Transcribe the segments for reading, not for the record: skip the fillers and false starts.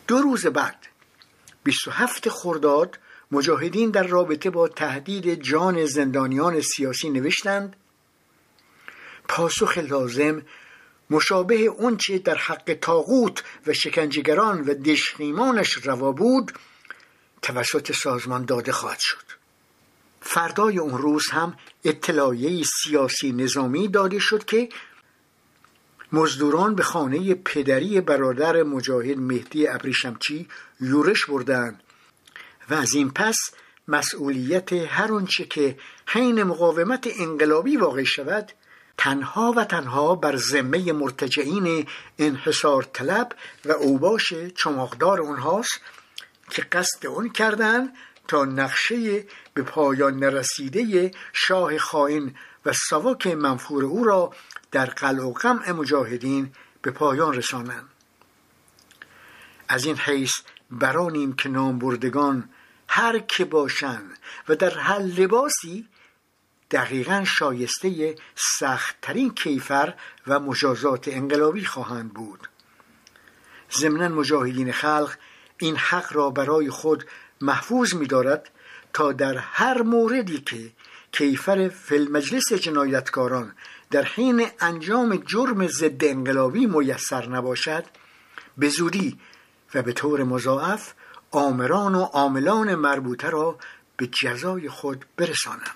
2 روز بعد 27 خرداد مجاهدین در رابطه با تهدید جان زندانیان سیاسی نوشتند: پاسخ لازم مشابه اونچه در حق طاغوت و شکنجهگران و دژخیمانش روا بود توسط سازمان داده خواهد شد. فردای اون روز هم اطلاعیه سیاسی نظامی داده شد که مزدوران به خانه پدری برادر مجاهد مهدی ابریشمچی یورش بردند و از این پس مسئولیت هر آنچه که حین مقاومت انقلابی واقع شود تنها و تنها بر ذمه مرتجعین انحصار طلب و اوباش چماقدار اونهاست که قصد اون کردند تا نقشه به پایان نرسیده شاه خائن و ساواک منفور او را در قلع و قمع مجاهدین به پایان رسانند. از این حیث برانیم که نامبردگان هر که باشند و در هر لباسی دقیقاً شایسته سخت‌ترین کیفر و مجازات انقلابی خواهند بود. ضمناً مجاهدین خلق این حق را برای خود محفوظ می‌دارد تا در هر موردی که کیفر فی المجلس جنایتکاران در حین انجام جرم ضد انقلابی میسر نباشد به زودی و به طور مضاعف آمران و عاملان مربوطه را به جزای خود برسانم.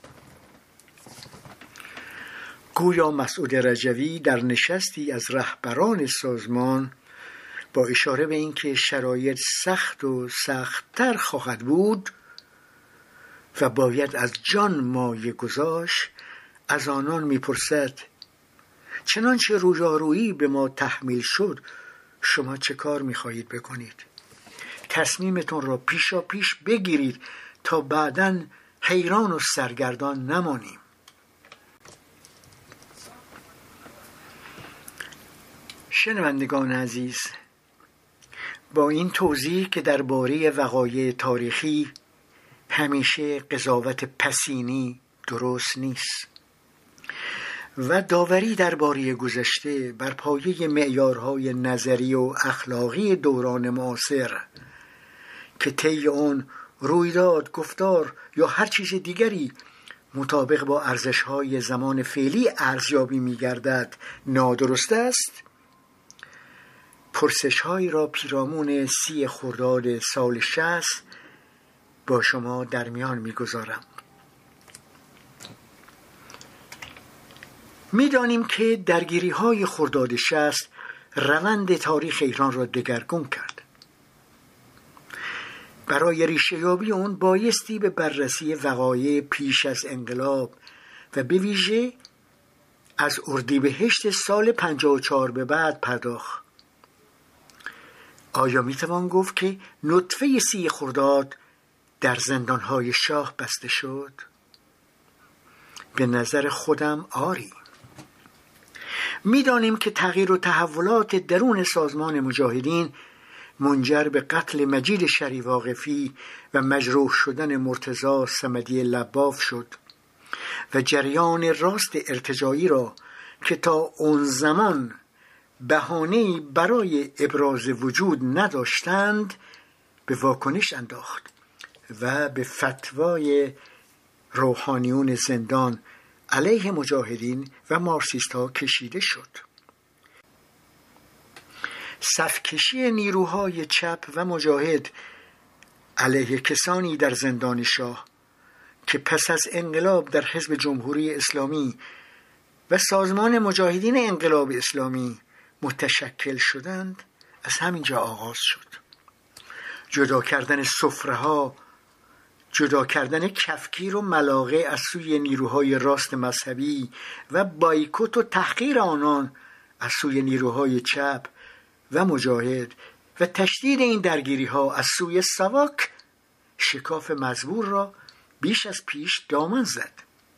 گویا مسعود رجوی در نشستی از رهبران سازمان با اشاره به اینکه شرایط سخت و سخت‌تر خواهد بود و باید از جان مایه گذاشت از آنان میپرسد: چنانچه رویارویی به ما تحمیل شد شما چه کار میخواهید بکنید؟ تصمیمتون را پیشا پیش بگیرید تا بعداً حیران و سرگردان نمانیم. شنوندگان عزیز، با این توضیح که درباره وقایع تاریخی همیشه قضاوت پسینی درست نیست و داوری درباره گذشته بر پایه معیارهای نظری و اخلاقی دوران معاصر که طی آن رویداد، گفتار یا هر چیز دیگری مطابق با ارزش‌های زمان فعلی ارزیابی می‌گردد نادرست است، پرسش‌هایی را پیرامون 30 خرداد سال 60 با شما در میان می‌گذارم. می‌دانیم که درگیری‌های خرداد 60 روند تاریخ ایران را دگرگون کرد. برای ریشه‌یابی آن بایستی به بررسی وقایع پیش از انقلاب و به ویژه از اردیبهشت سال 54 به بعد پرداخت. آیا میتوان گفت که نطفه 30 خرداد در زندانهای شاه بسته شد؟ به نظر خودم آری. میدانیم که تغییر و تحولات درون سازمان مجاهدین منجر به قتل مجید شریف واقفی و مجروح شدن مرتضی صمدی لباف شد و جریان راست ارتجاعی را که تا اون زمان بهانه‌ای برای ابراز وجود نداشتند به واکنش انداخت و به فتوای روحانیون زندان علیه مجاهدین و مارکسیست‌ها کشیده شد. صفکشی نیروهای چپ و مجاهد علیه کسانی در زندان شاه که پس از انقلاب در حزب جمهوری اسلامی و سازمان مجاهدین انقلاب اسلامی متشکل شدند از همینجا آغاز شد. جدا کردن سفره‌ها، جدا کردن کفگیر و ملاقه از سوی نیروهای راست مذهبی و بایکوت و تحقیر آنان از سوی نیروهای چپ و مجاهد و تشدید این درگیری‌ها از سوی ساواک شکاف مزبور را بیش از پیش دامن زد.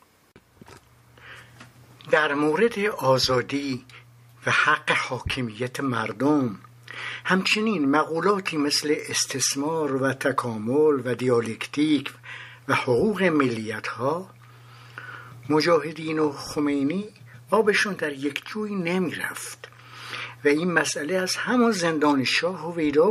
در مورد آزادی و حق حاکمیت مردم همچنین مقولاتی مثل استثمار و تکامل و دیالکتیک و حقوق ملیت‌ها مجاهدین و خمینی آبشون در یک جوی نمی رفت و این مسئله از همان زندان شاه هویدا